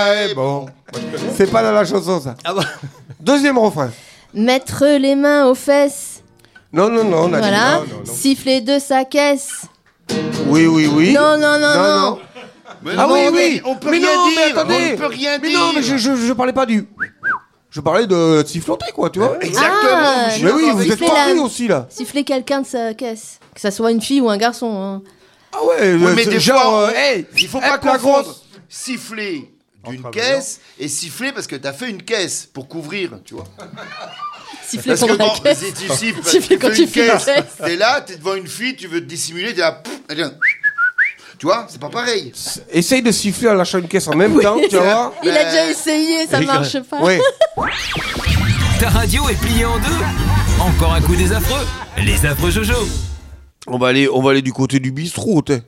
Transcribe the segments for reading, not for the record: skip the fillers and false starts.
Ouais, bon. C'est pas dans la chanson, ça. Ah bon. Deuxième refrain. Mettre les mains aux fesses. Non, on a dit Voilà. non. Siffler de sa caisse. Oui. Non. Mais Ah non, oui, mais oui. on peut Mais rien non, mais dire. attendez. On ne peut rien Mais dire. non, mais je parlais pas du... Je parlais de siffloter, quoi, tu vois. Exactement. Ah, je suis Mais oui, d'accord vous avec êtes siffler toi. pas la- aussi, là. Siffler quelqu'un de sa caisse. Que ça soit une fille ou un garçon. Hein. Ah ouais, Oui, mais des genre, fois, hey, il faut pas la confondre grosse. siffler d'une En caisse et siffler parce que t'as fait une caisse pour couvrir, tu vois. Siffler Parce que pendant la quand caisse. si tu siffles, Siffler tu quand fais tu fais une caisse. t'es là, t'es devant une fille, tu veux te dissimuler, t'es là, elle vient, tu vois, c'est pas pareil. Essaye de siffler en lâchant une caisse en même temps, tu vas voir. Il a déjà essayé, ça marche pas. Ouais. Ta radio est pliée en deux. Encore un coup des affreux. Les affreux Jojo. On va aller du côté du bistrot, t'es.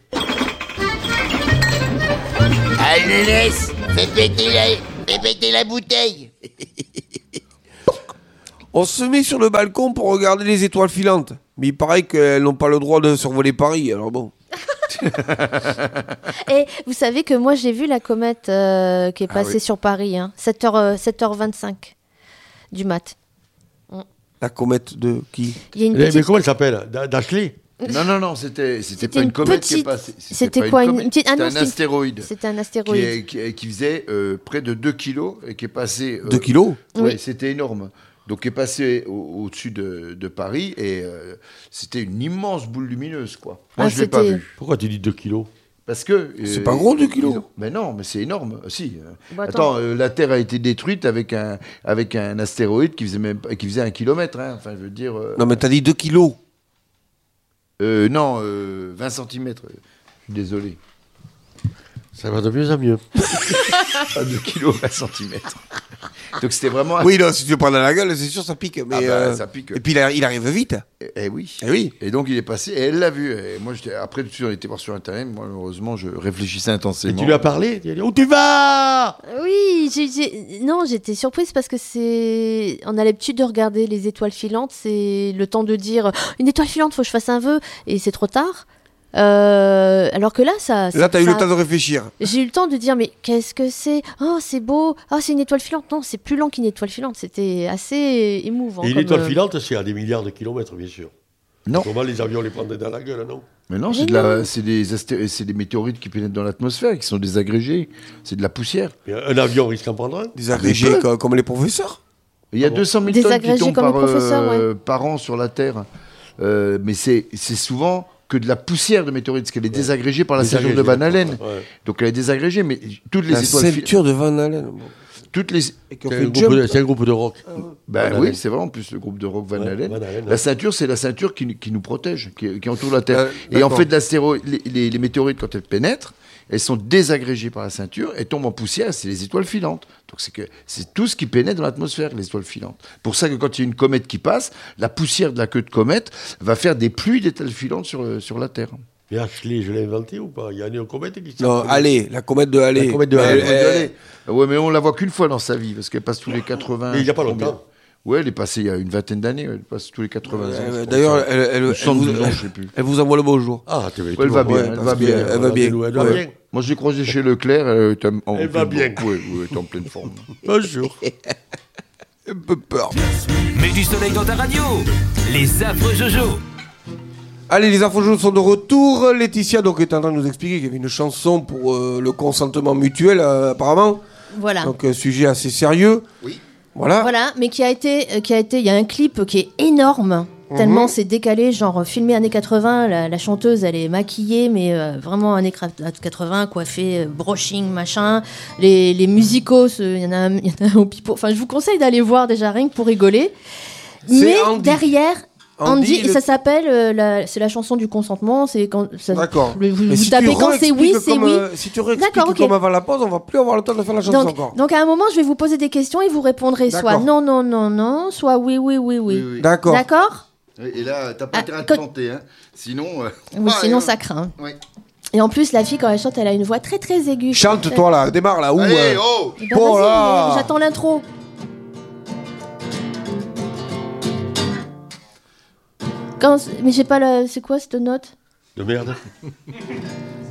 Allez, laisse, fais péter la bouteille. On se met sur le balcon pour regarder les étoiles filantes. Mais il paraît qu'elles n'ont pas le droit de survoler Paris, alors bon. Et vous savez que moi j'ai vu la comète qui est passée sur Paris, hein, 7h25 du mat. La comète de qui? Il y a une Mais petite... comment elle s'appelle Dashley. Non, c'était pas une une comète qui est petite- passée. c'était pas quoi, une comète, petite- ah non, c'était un c'était une- astéroïde. C'était un astéroïde. Qui faisait près de 2 kilos et qui est passé... 2 kilos? Oui, Oui. c'était énorme. Donc, qui est passé au-dessus de Paris et c'était une immense boule lumineuse, quoi. Moi, Ah, je l'ai pas c'était- vu. Pourquoi tu dis 2 kilos? Parce que... C'est pas gros, 2 kilos. Mais non, mais c'est énorme. Si. Bah, attends. Attends, la Terre a été détruite avec un astéroïde qui faisait 1 kilomètre. Hein. Enfin, je veux dire... Non, mais t'as dit 2 kilos. non, 20 centimètres. Je suis désolé. Ça va de mieux en mieux. Pas 2 kilos, 20 centimètres. Donc, c'était vraiment... Oui, non, si tu le prends dans la gueule, c'est sûr, ça pique. Mais, Ah bah, ça pique. Et puis il arrive vite. Eh oui. Eh oui. Et donc il est passé et elle l'a vu. Et moi, après, on était voir sur Internet. Moi, malheureusement, je réfléchissais Et intensément. tu lui as parlé? Tu lui as dit, où tu vas? Oui, non, j'étais surprise parce que on a l'habitude de regarder les étoiles filantes, c'est le temps de dire une étoile filante, faut que je fasse un vœu, et c'est trop tard. Alors que là, Là, t'as eu le temps de réfléchir. J'ai eu le temps de dire, mais qu'est-ce que c'est? Oh, c'est beau. Oh, c'est une étoile filante. Non, c'est plus lent qu'une étoile filante. C'était assez émouvant. Et une comme, étoile filante, c'est à des milliards de kilomètres, bien sûr. Non. Comment les avions les prendraient dans la gueule, non? Mais non, Mais c'est des météorites qui pénètrent dans l'atmosphère, qui sont désagrégés. C'est de la poussière. Et un avion risque en prendre un? Des agrégés comme les professeurs. Il y a bon 200 000 tonnes Désagrégés qui tombent comme les professeurs, par an sur la Terre. Mais c'est souvent que de la poussière de météorites, parce qu'elle est désagrégée par la ceinture de Van Allen. Ouais. Donc elle est désagrégée, mais toutes les La étoiles... ceinture de Van Allen. Toutes les... Et qu'on C'est fait un, jump. c'est un groupe de rock. Ben Van oui, Allen. c'est vrai, en plus, le groupe de rock Van Ouais, Allen. Van Allen, La ouais. ceinture, c'est la ceinture qui nous protège, qui entoure la Terre. Et en d'accord. fait, les météorites, quand elles pénètrent, elles sont désagrégées par la ceinture et tombent en poussière, c'est les étoiles filantes. Donc c'est tout ce qui pénètre dans l'atmosphère, les étoiles filantes. Pour ça que quand il y a une comète qui passe, la poussière de la queue de comète va faire des pluies d'étoiles filantes sur la Terre. Mais Ashley, je l'ai inventé ou pas? Il y a une comète qui Non, s'appelle- allez, la comète de Halley. La comète de Mais Halley. Ouais, mais on la voit qu'une fois dans sa vie, parce qu'elle passe tous les 80... Mais il y a pas combien longtemps. Ouais, elle est passée il y a une vingtaine d'années, elle passe tous les 80 ans. D'ailleurs, elle 72 ans, je sais plus. elle vous envoie le bonjour. Ah, tu Elle va bien, Ouais, elle parce va que bien. elle va bien. Elle va Ouais. bien. Moi, je l'ai croisée chez Leclerc, elle était en Elle va pleine bien. forme. Oui, elle était en pleine forme. Bonjour. Un peu peur. Mets du soleil dans ta radio. Les affreux Jojo. Allez, les infos jaunes sont de retour. Laetitia donc est en train de nous expliquer qu'il y avait une chanson pour le consentement mutuel, apparemment. Voilà. Donc, sujet assez sérieux. Oui. Voilà. Voilà, mais qui a été, il y a un clip qui est énorme, tellement c'est décalé, genre filmé années 80, la chanteuse elle est maquillée, mais vraiment années 80, coiffée, brushing, machin, les musicos, il y en a un au pipeau, enfin je vous conseille d'aller voir déjà rien que pour rigoler, C'est mais Andy. derrière... Andy, le- ça s'appelle, c'est la chanson du consentement, c'est quand... D'accord. Vous Mais si tapez tu quand c'est oui, réexpliques c'est comme, oui. si tu réexpliques D'accord, ok. comme avant la pause, on va plus avoir le temps de faire la chanson encore. Donc à un moment, je vais vous poser des questions et vous répondrez soit D'accord. non, non, non, non, soit oui, oui, oui, oui. Oui. D'accord. D'accord? Et là, t'as pas Ah, intérêt à te quand- planter, hein. Sinon... Oui, sinon ça craint. Oui. Et en plus, la fille, quand elle chante, elle a une voix très très aiguë. Chante-toi là, démarre là. Où, Allez, oh Eh ben, Oh vas-y, là. j'attends l'intro. Mais j'ai pas la... C'est quoi cette note? De merde.